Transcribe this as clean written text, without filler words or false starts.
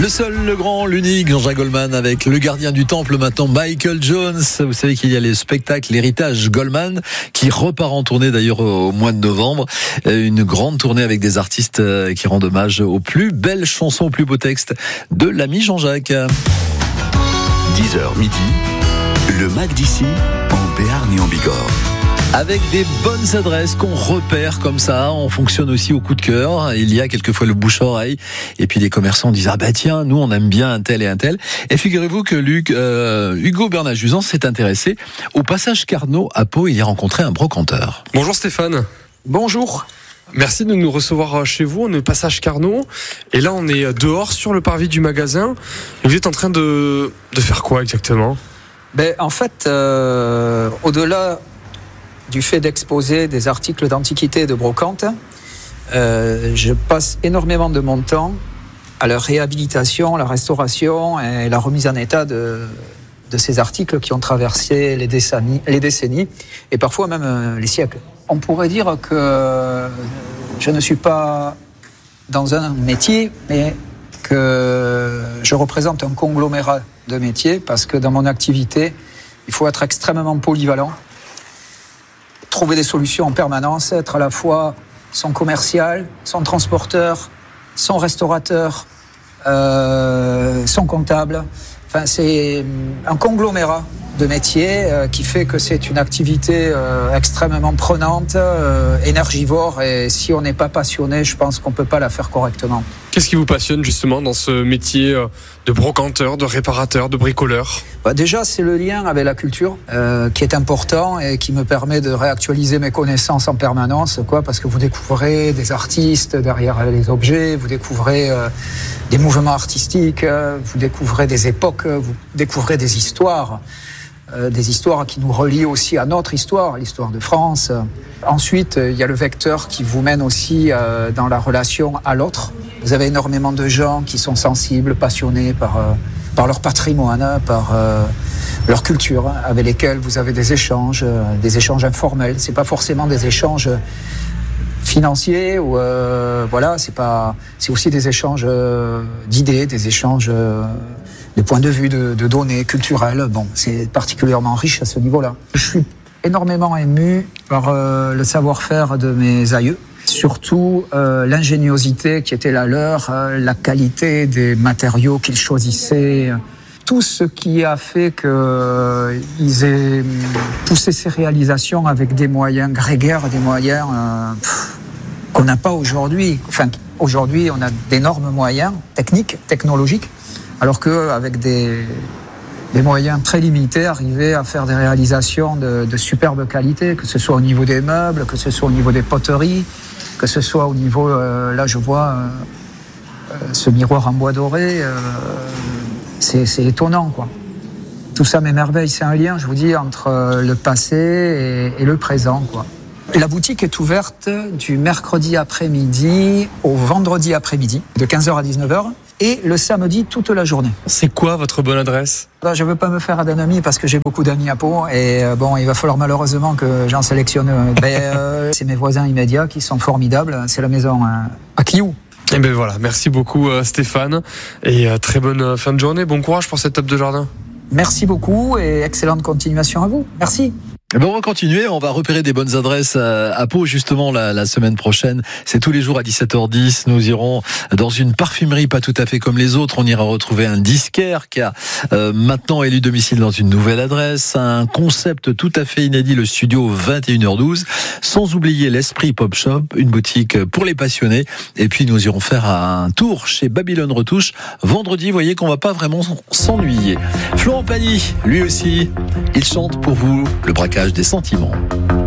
Le seul, le grand, l'unique, Jean-Jacques Goldman avec le gardien du temple maintenant, Michael Jones. Vous savez qu'il y a les spectacles, l'héritage Goldman, qui repart en tournée d'ailleurs au mois de novembre. Une grande tournée avec des artistes qui rendent hommage aux plus belles chansons, aux plus beaux textes de l'ami Jean-Jacques. 10h midi, le Mac d'ici, en Béarn et en Bigorre. Avec des bonnes adresses qu'on repère comme ça, on fonctionne aussi au coup de cœur. Il y a quelquefois le bouche-oreille, et puis les commerçants disent ah bah tiens, nous on aime bien un tel et un tel. Et figurez-vous que Hugo Bernard-Juzan s'est intéressé au passage Carnot à Pau. Il y a rencontré un brocanteur. Bonjour Stéphane. Bonjour. Merci de nous recevoir chez vous. On est au passage Carnot et là on est dehors sur le parvis du magasin. Et vous êtes en train de faire quoi exactement ? En fait, au-delà du fait d'exposer des articles d'antiquité et de brocante, je passe énormément de mon temps à leur réhabilitation, la restauration et la remise en état de ces articles qui ont traversé les décennies et parfois même les siècles. On pourrait dire que je ne suis pas dans un métier, mais que je représente un conglomérat de métiers parce que dans mon activité, il faut être extrêmement polyvalent, trouver des solutions en permanence, être à la fois son commercial, son transporteur, son restaurateur, son comptable. Enfin, c'est un conglomérat de métiers qui fait que c'est une activité extrêmement prenante, énergivore, et si on n'est pas passionné, je pense qu'on ne peut pas la faire correctement. Qu'est-ce qui vous passionne justement dans ce métier de brocanteur, de réparateur, de bricoleur ? Déjà, c'est le lien avec la culture qui est important et qui me permet de réactualiser mes connaissances en permanence, parce que vous découvrez des artistes derrière les objets, vous découvrez des mouvements artistiques, vous découvrez des époques, vous découvrez des histoires qui nous relient aussi à notre histoire, l'histoire de France. Ensuite, il y a le vecteur qui vous mène aussi dans la relation à l'autre. Vous avez énormément de gens qui sont sensibles, passionnés par leur patrimoine, par leur culture, avec lesquels vous avez des échanges informels. C'est pas forcément des échanges financiers ou c'est aussi des échanges d'idées, des échanges de points de vue, de données culturelles. C'est particulièrement riche à ce niveau-là. Je suis énormément ému par le savoir-faire de mes aïeux. Surtout l'ingéniosité qui était la leur, la qualité des matériaux qu'ils choisissaient, tout ce qui a fait qu'ils aient poussé ces réalisations avec des moyens grégaires, des moyens qu'on n'a pas aujourd'hui. Enfin, aujourd'hui, on a d'énormes moyens techniques, technologiques, alors qu'avec des moyens très limités, arriver à faire des réalisations de superbe qualité, que ce soit au niveau des meubles, que ce soit au niveau des poteries, que ce soit au niveau, là je vois ce miroir en bois doré, c'est étonnant quoi. Tout ça m'émerveille, c'est un lien, je vous dis, entre le passé et le présent quoi. La boutique est ouverte du mercredi après-midi au vendredi après-midi, de 15h à 19h, et le samedi toute la journée. C'est quoi votre bonne adresse ? Je ne veux pas me faire d'amis parce que j'ai beaucoup d'amis à Pau et il va falloir malheureusement que j'en sélectionne. C'est mes voisins immédiats qui sont formidables. C'est la maison à Cliou. Et voilà, merci beaucoup Stéphane et très bonne fin de journée. Bon courage pour cette table de jardin. Merci beaucoup et excellente continuation à vous. Merci. On va continuer, on va repérer des bonnes adresses à Pau justement la semaine prochaine. C'est tous les jours à 17h10. Nous irons dans une parfumerie pas tout à fait comme les autres. On ira retrouver un disquaire qui a maintenant élu domicile dans une nouvelle adresse. Un concept tout à fait inédit, le studio 21h12. Sans oublier l'Esprit Pop Shop, une boutique pour les passionnés. Et puis nous irons faire un tour chez Babylone Retouche. Vendredi, vous voyez qu'on va pas vraiment s'ennuyer. Florent Pagny, lui aussi, il chante pour vous le braquage des sentiments.